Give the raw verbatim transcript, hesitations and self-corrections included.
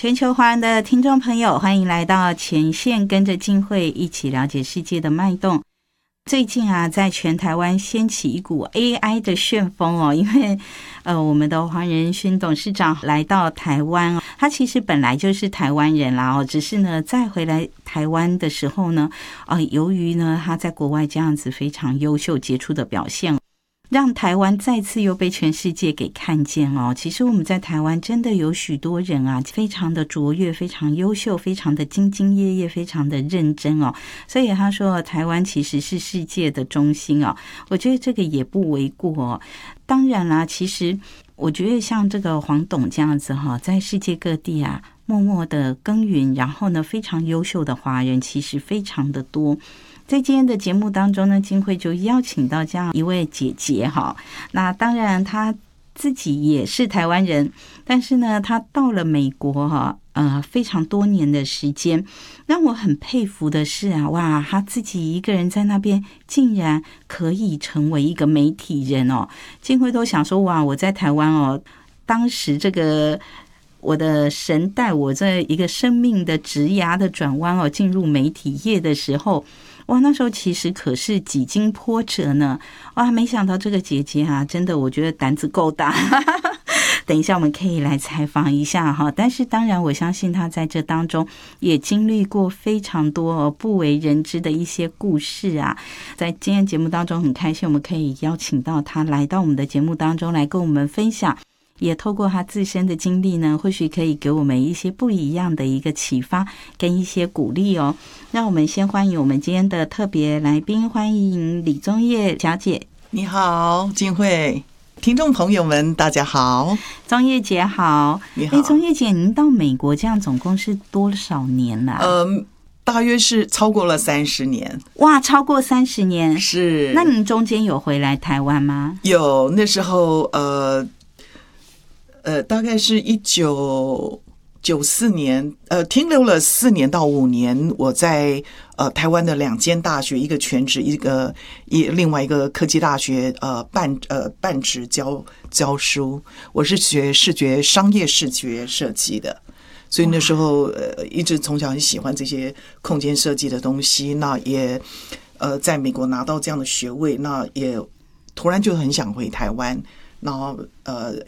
全球华人的听众朋友，欢迎来到前线，跟着静慧一起了解世界的脉动。最近啊，在全台湾掀起一股 A I 的旋风哦，因为呃，我们的黄仁勋董事长来到台湾，他其实本来就是台湾人啦哦，只是呢，再回来台湾的时候呢，呃，由于呢他在国外这样子非常优秀杰出的表现，让台湾再次又被全世界给看见哦。其实我们在台湾真的有许多人啊，非常的卓越，非常优秀，非常的兢兢业业，非常的认真哦。所以他说台湾其实是世界的中心哦，我觉得这个也不为过哦。当然啦，其实我觉得像这个黄董这样子哈，在世界各地啊默默的耕耘，然后呢非常优秀的华人其实非常的多。在今天的节目当中呢，金慧就邀请到这样一位姐姐哈，那当然她自己也是台湾人，但是呢，她到了美国哈，呃，非常多年的时间，让我很佩服的是啊，哇，她自己一个人在那边竟然可以成为一个媒体人哦。金慧都想说，哇，我在台湾哦，当时这个。我的神带我这一个生命的职涯的转弯哦，进入媒体业的时候，哇，那时候其实可是几经波折呢，哇，没想到这个姐姐啊，真的我觉得胆子够大。等一下我们可以来采访一下哈，但是当然我相信她在这当中也经历过非常多不为人知的一些故事啊。在今天节目当中很开心，我们可以邀请到她来到我们的节目当中来跟我们分享。也透过他自身的经历呢，或许可以给我们一些不一样的一个启发跟一些鼓励哦。让我们先欢迎我们今天的特别来宾，欢迎李宗掖小姐。 你好，金慧，听众朋友们大家好。 宗掖姐好。 你好。 哎，宗掖姐，您到美国这样总共是多少年了、啊？ 嗯，大约是超过了三十年。 哇，超过三十年。 是。 那您中间有回来台湾吗？ 有，那时候呃呃，大概是一九九四年，呃，停留了四年到五年。我在呃台湾的两间大学，一个全职，一个一另外一个科技大学，呃半呃半职教教书。我是学视觉商业视觉设计的，所以那时候呃一直从小很喜欢这些空间设计的东西。那也呃在美国拿到这样的学位，那也突然就很想回台湾。然后呃，